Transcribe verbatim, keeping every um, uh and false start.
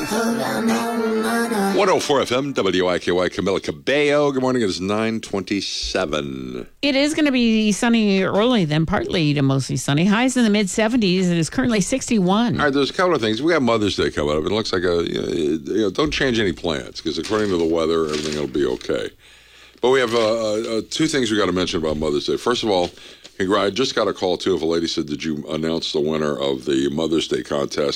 one oh four F M, W I K Y, Camila Cabello. Good morning. It is nine twenty-seven. It is going to be sunny early, then partly to mostly sunny. Highs in the mid seventies. It is currently sixty-one. All right, there's a couple of things. We got Mother's Day coming up. It looks like a, you know, you know, don't change any plans because according to the weather, everything will be okay. But we have uh, uh, two things we got to mention about Mother's Day. First of all, I just got a call, too, if a lady said, did you announce the winner of the Mother's Day contest?